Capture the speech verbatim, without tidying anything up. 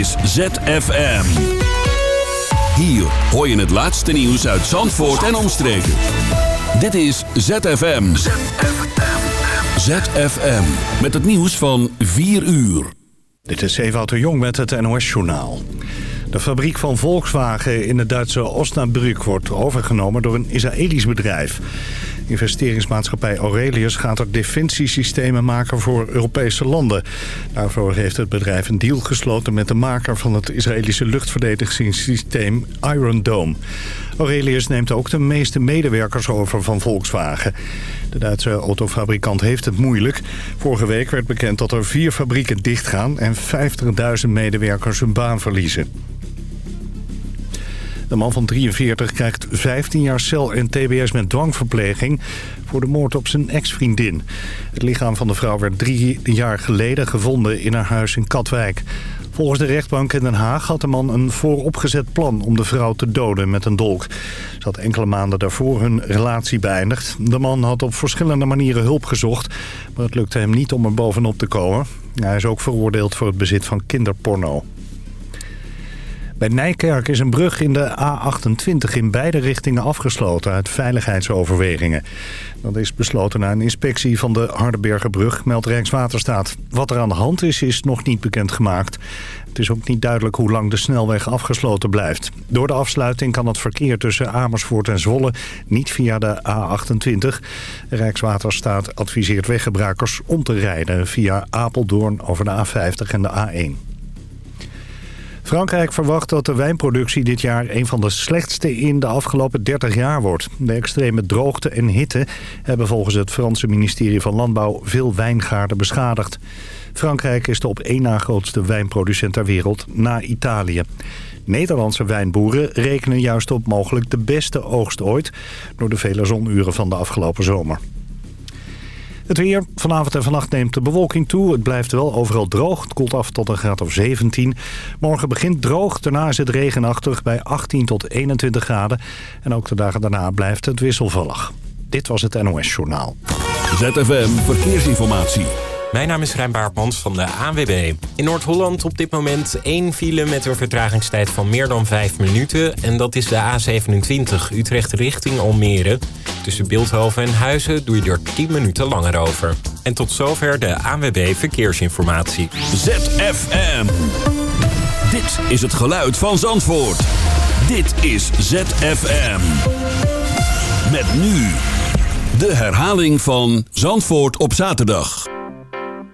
is Z F M. Hier hoor je het laatste nieuws uit Zandvoort en omstreken. Dit is Z F M. Z F M. Met het nieuws van vier uur. Dit is Ewout de Jong met het N O S-journaal. De fabriek van Volkswagen in de Duitse Osnabrück wordt overgenomen door een Israëlisch bedrijf. Investeringsmaatschappij Aurelius gaat er defensiesystemen maken voor Europese landen. Daarvoor heeft het bedrijf een deal gesloten met de maker van het Israëlische luchtverdedigingssysteem Iron Dome. Aurelius neemt ook de meeste medewerkers over van Volkswagen. De Duitse autofabrikant heeft het moeilijk. Vorige week werd bekend dat er vier fabrieken dichtgaan en vijftigduizend medewerkers hun baan verliezen. De man van drieënveertig krijgt vijftien jaar cel en tbs met dwangverpleging voor de moord op zijn ex-vriendin. Het lichaam van de vrouw werd drie jaar geleden gevonden in haar huis in Katwijk. Volgens de rechtbank in Den Haag had de man een vooropgezet plan om de vrouw te doden met een dolk. Ze had enkele maanden daarvoor hun relatie beëindigd. De man had op verschillende manieren hulp gezocht, maar het lukte hem niet om er bovenop te komen. Hij is ook veroordeeld voor het bezit van kinderporno. Bij Nijkerk is een brug in de A achtentwintig in beide richtingen afgesloten uit veiligheidsoverwegingen. Dat is besloten na een inspectie van de Hardenbergerbrug, meldt Rijkswaterstaat. Wat er aan de hand is, is nog niet bekendgemaakt. Het is ook niet duidelijk hoe lang de snelweg afgesloten blijft. Door de afsluiting kan het verkeer tussen Amersfoort en Zwolle niet via de A achtentwintig. Rijkswaterstaat adviseert weggebruikers om te rijden via Apeldoorn over de A vijftig en de A één. Frankrijk verwacht dat de wijnproductie dit jaar een van de slechtste in de afgelopen dertig jaar wordt. De extreme droogte en hitte hebben volgens het Franse ministerie van Landbouw veel wijngaarden beschadigd. Frankrijk is de op één na grootste wijnproducent ter wereld na Italië. Nederlandse wijnboeren rekenen juist op mogelijk de beste oogst ooit door de vele zonuren van de afgelopen zomer. Het weer. Vanavond en vannacht neemt de bewolking toe. Het blijft wel overal droog. Het koelt af tot een graad of zeventien. Morgen begint droog. Daarna is het regenachtig bij achttien tot eenentwintig graden. En ook de dagen daarna blijft het wisselvallig. Dit was het N O S-journaal. Z F M Verkeersinformatie. Mijn naam is Rijn Baartmans van de A N W B. In Noord-Holland op dit moment één file met een vertragingstijd van meer dan vijf minuten. En dat is de A zevenentwintig, Utrecht richting Almere. Tussen Bilthoven en Huizen doe je er tien minuten langer over. En tot zover de A N W B Verkeersinformatie. Z F M. Dit is het geluid van Zandvoort. Dit is Z F M. Met nu de herhaling van Zandvoort op zaterdag.